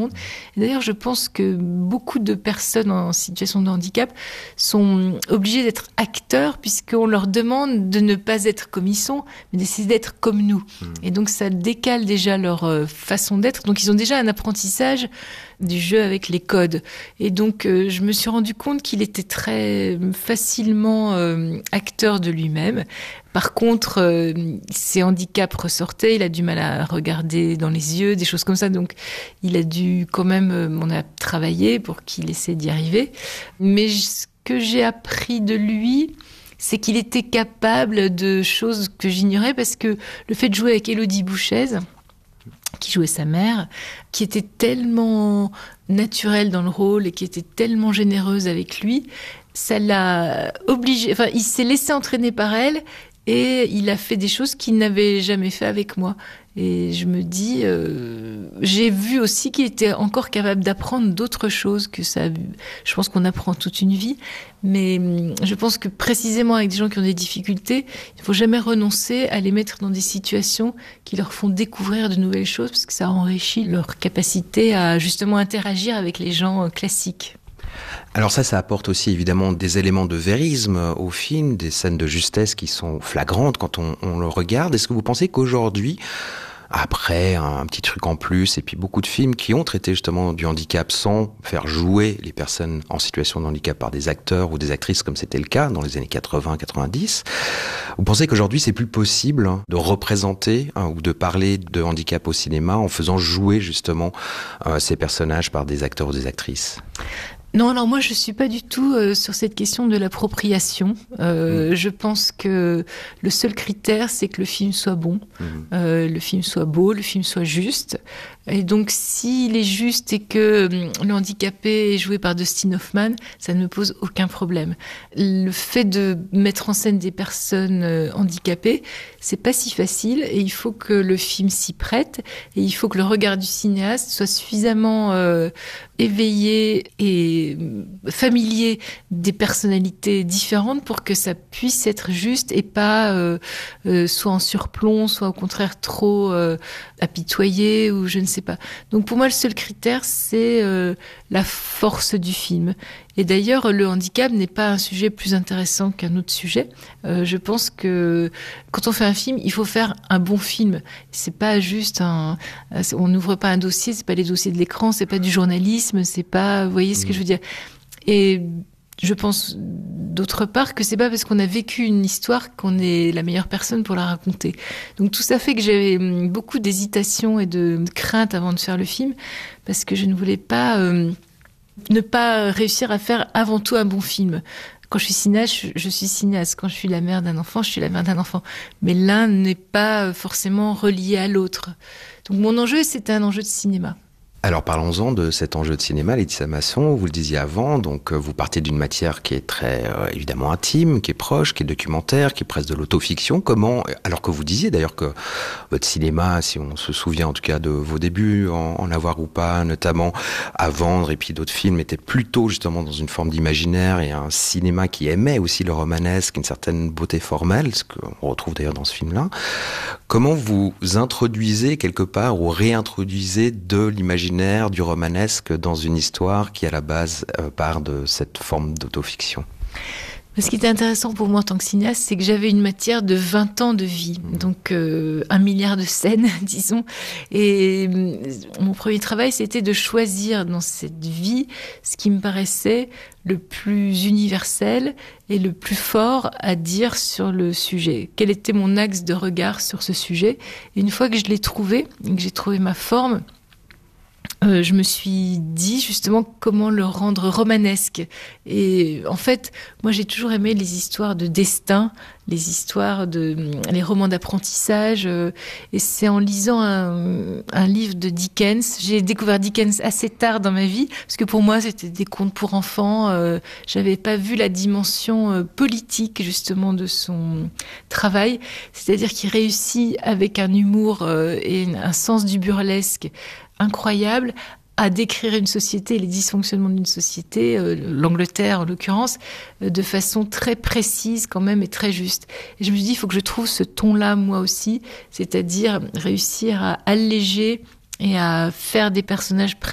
monde. Et d'ailleurs, je pense que beaucoup de personnes en situation de handicap sont obligées d'être acteurs puisqu'on leur demande de ne pas être comme ils sont, mais d'essayer d'être comme nous. Et donc, ça décale déjà leur façon d'être. Donc, ils ont déjà un apprentissage du jeu avec les codes. Et donc, je me suis rendu compte qu'il était très facilement acteur de lui-même. Par contre, ses handicaps ressortaient, il a du mal à regarder dans les yeux, des choses comme ça. Donc, il a dû quand même, on a travaillé pour qu'il essaie d'y arriver. Mais ce que j'ai appris de lui, c'est qu'il était capable de choses que j'ignorais parce que le fait de jouer avec Élodie Bouchez, qui jouait sa mère, qui était tellement naturelle dans le rôle et qui était tellement généreuse avec lui, ça l'a obligé, enfin, il s'est laissé entraîner par elle et il a fait des choses qu'il n'avait jamais fait avec moi. Et je me dis, j'ai vu aussi qu'il était encore capable d'apprendre d'autres choses que ça. Je pense qu'on apprend toute une vie, mais je pense que précisément avec des gens qui ont des difficultés, il ne faut jamais renoncer à les mettre dans des situations qui leur font découvrir de nouvelles choses, parce que ça enrichit leur capacité à justement interagir avec les gens classiques. Alors ça apporte aussi évidemment des éléments de vérisme au film, des scènes de justesse qui sont flagrantes quand on le regarde. Est-ce que vous pensez qu'aujourd'hui, après un petit truc en plus, et puis beaucoup de films qui ont traité justement du handicap sans faire jouer les personnes en situation de handicap par des acteurs ou des actrices comme c'était le cas dans les années 80-90, vous pensez qu'aujourd'hui c'est plus possible de représenter ou de parler de handicap au cinéma en faisant jouer justement ces personnages par des acteurs ou des actrices ? Non, alors moi je suis pas du tout sur cette question de l'appropriation. Je pense que le seul critère, c'est que le film soit bon, le film soit beau, le film soit juste. Et donc s'il est juste et que le handicapé est joué par Dustin Hoffman, ça ne me pose aucun problème. Le fait de mettre en scène des personnes handicapées, c'est pas si facile et il faut que le film s'y prête et il faut que le regard du cinéaste soit suffisamment éveillé et familier des personnalités différentes pour que ça puisse être juste et pas soit en surplomb, soit au contraire trop apitoyé ou je ne sais pas. Donc pour moi, le seul critère, c'est la force du film. Et d'ailleurs, le handicap n'est pas un sujet plus intéressant qu'un autre sujet. Je pense que quand on fait un film, il faut faire un bon film. C'est pas juste on n'ouvre pas un dossier, c'est pas les dossiers de l'écran, c'est pas du journalisme, c'est pas, vous voyez ce que je veux dire. Et je pense d'autre part que c'est pas parce qu'on a vécu une histoire qu'on est la meilleure personne pour la raconter. Donc tout ça fait que j'avais beaucoup d'hésitation et de crainte avant de faire le film, parce que je ne voulais pas ne pas réussir à faire avant tout un bon film. Quand je suis cinéaste, je suis cinéaste. Quand je suis la mère d'un enfant, je suis la mère d'un enfant. Mais l'un n'est pas forcément relié à l'autre. Donc mon enjeu, c'était un enjeu de cinéma. Alors parlons-en de cet enjeu de cinéma, Laetitia Masson, vous le disiez avant, donc vous partez d'une matière qui est très évidemment intime, qui est proche, qui est documentaire, qui est presque de l'autofiction. Comment, alors que vous disiez d'ailleurs que votre cinéma, si on se souvient en tout cas de vos débuts, en avoir ou pas, notamment à vendre, et puis d'autres films étaient plutôt justement dans une forme d'imaginaire et un cinéma qui aimait aussi le romanesque, une certaine beauté formelle, ce qu'on retrouve d'ailleurs dans ce film-là. Comment vous introduisez quelque part ou réintroduisez de l'imaginaire, du romanesque dans une histoire qui à la base part de cette forme d'autofiction? Ce qui était intéressant pour moi en tant que cinéaste, c'est que j'avais une matière de 20 ans de vie, donc 1 milliard de scènes, disons. Et mon premier travail, c'était de choisir dans cette vie ce qui me paraissait le plus universel et le plus fort à dire sur le sujet. Quel était mon axe de regard sur ce sujet? Et une fois que je l'ai trouvé, que j'ai trouvé ma forme, je me suis dit justement comment le rendre romanesque. Et en fait, moi j'ai toujours aimé les histoires de destin, les romans d'apprentissage. Et c'est en lisant un livre de Dickens, j'ai découvert Dickens assez tard dans ma vie, parce que pour moi c'était des contes pour enfants. J'avais pas vu la dimension politique justement de son travail, c'est-à-dire qu'il réussit avec un humour et un sens du burlesque incroyable à décrire une société, les dysfonctionnements d'une société, l'Angleterre en l'occurrence, de façon très précise quand même et très juste. Et je me suis dit, il faut que je trouve ce ton-là moi aussi, c'est-à-dire réussir à alléger et à faire des personnages